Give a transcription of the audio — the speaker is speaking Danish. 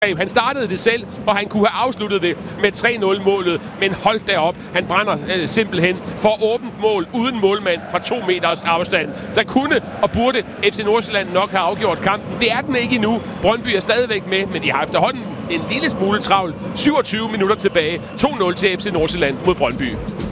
Han startede det selv, og han kunne have afsluttet det med 3-0-målet, men hold derop. Han brænder simpelthen for åbent mål uden målmand fra 2 meters afstand. Der kunne og burde FC Nordsjælland nok have afgjort kampen. Det er den ikke endnu. Brøndby er stadigvæk med, men de har efterhånden en lille smule travlt. 27 minutter tilbage. 2-0 til FC Nordsjælland mod Brøndby.